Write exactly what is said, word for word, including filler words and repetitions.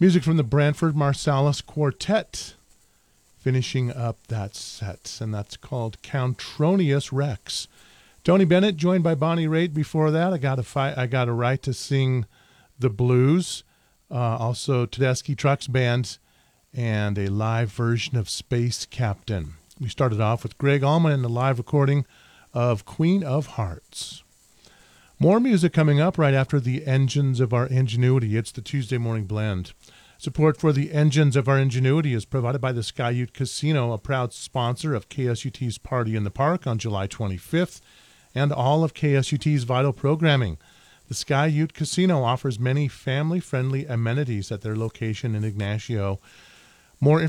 Music from the Branford Marsalis Quartet, finishing up that set, and that's called Countronius Rex. Tony Bennett joined by Bonnie Raitt before that. I got a fi- I got a right to sing the blues. Uh, also Tedeschi Trucks Band and a live version of Space Captain. We started off with Greg Allman and the live recording of Queen of Hearts. More music coming up right after the Engines of Our Ingenuity. It's the Tuesday Morning Blend. Support for the Engines of Our Ingenuity is provided by the Sky Ute Casino, a proud sponsor of K S U T's Party in the Park on July twenty-fifth, and all of K S U T's vital programming. The Sky Ute Casino offers many family-friendly amenities at their location in Ignacio. More